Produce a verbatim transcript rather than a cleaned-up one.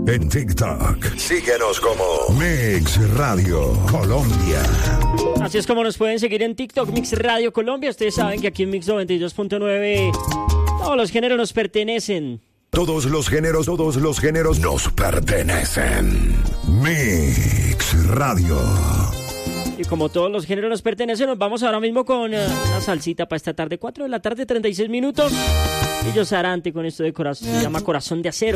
En TikTok, síguenos como Mix Radio Colombia. Así es como nos pueden seguir en TikTok, Mix Radio Colombia. Ustedes saben que aquí en Mix noventa y dos punto nueve todos los géneros nos pertenecen. Todos los géneros, todos los géneros nos pertenecen. Mix Radio. Y como todos los géneros nos pertenecen, nos vamos ahora mismo con uh, una salsita para esta tarde. cuatro de la tarde, treinta y seis minutos. Y yo Sarante con esto de corazón, se llama Corazón de Acero.